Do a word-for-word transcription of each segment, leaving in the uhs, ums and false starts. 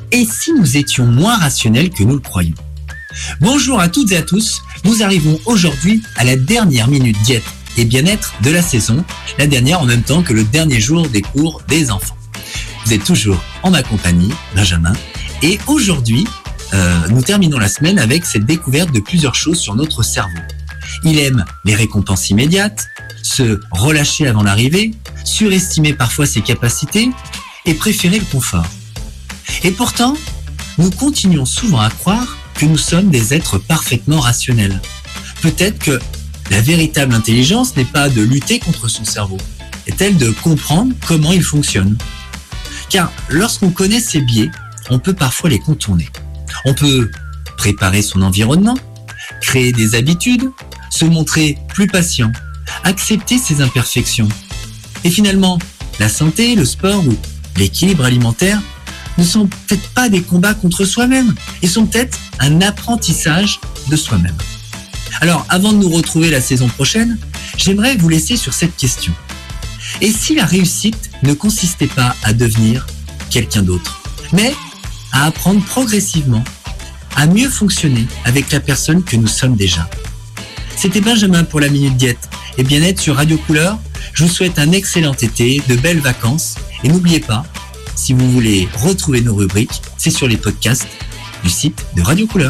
Et si nous étions moins rationnels que nous le croyons? Bonjour à toutes et à tous, nous arrivons aujourd'hui à la dernière minute diète et bien-être de la saison, la dernière en même temps que le dernier jour des cours des enfants. Vous êtes toujours en ma compagnie, Benjamin, et aujourd'hui, euh, nous terminons la semaine avec cette découverte de plusieurs choses sur notre cerveau. Il aime les récompenses immédiates, se relâcher avant l'arrivée, surestimer parfois ses capacités et préférer le confort. Et pourtant, nous continuons souvent à croire que nous sommes des êtres parfaitement rationnels. Peut-être que la véritable intelligence n'est pas de lutter contre son cerveau, est-elle de comprendre comment il fonctionne. Car lorsqu'on connaît ses biais, on peut parfois les contourner. On peut préparer son environnement, créer des habitudes, se montrer plus patient, accepter ses imperfections. Et finalement, la santé, le sport ou l'équilibre alimentaire ne sont peut-être pas des combats contre soi-même, ils sont peut-être un apprentissage de soi-même. Alors, avant de nous retrouver la saison prochaine, j'aimerais vous laisser sur cette question. Et si la réussite ne consistait pas à devenir quelqu'un d'autre, mais à apprendre progressivement, à mieux fonctionner avec la personne que nous sommes déjà? C'était Benjamin pour la Minute Diète et Bien-être sur Radio Couleur. Je vous souhaite un excellent été, de belles vacances et n'oubliez pas, si vous voulez retrouver nos rubriques, c'est sur les podcasts du site de Radio Couleur.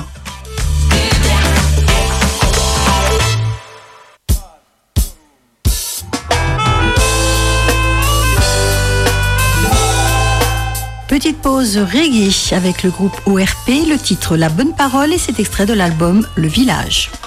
Petite pause reggae avec le groupe O R P, le titre La Bonne Parole et cet extrait de l'album Le Village.